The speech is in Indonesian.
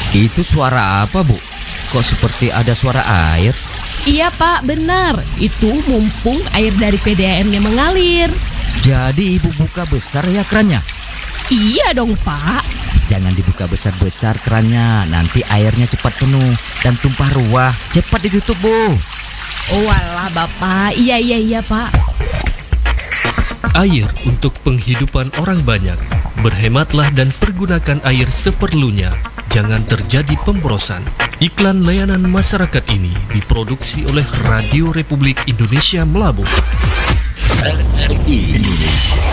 Itu suara apa, Bu? Kok seperti ada suara air? Iya Pak, benar. Itu mumpung air dari PDAM-nya mengalir. Jadi Ibu buka besar ya kerannya? Iya dong Pak. Jangan dibuka besar-besar kerannya, nanti airnya cepat penuh dan tumpah ruah. Cepat ditutup, Bu. Oh walah Bapak, iya Pak. Air untuk penghidupan orang banyak. Berhematlah dan pergunakan air seperlunya. Jangan terjadi pemborosan. Iklan layanan masyarakat ini diproduksi oleh Radio Republik Indonesia Melabuh. RRI Indonesia.